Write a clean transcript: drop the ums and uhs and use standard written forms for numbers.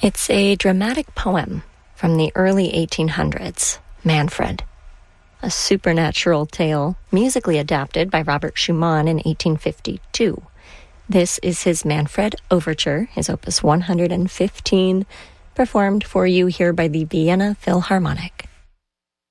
It's a dramatic poem from the early 1800s, Manfred, a supernatural tale musically adapted by Robert Schumann in 1852. This is his Manfred Overture, his opus 115, performed for you here by the Vienna Philharmonic.